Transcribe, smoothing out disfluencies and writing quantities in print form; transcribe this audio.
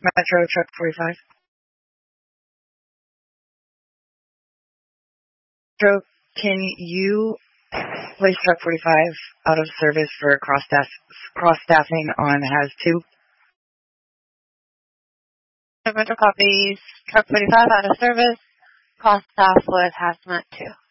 Metro Truck 45. Metro, can you place Truck 45 out of service for cross-staffing on HAZ 2? Metro copies. Truck 45 out of service. Cross staff with hazmat 2.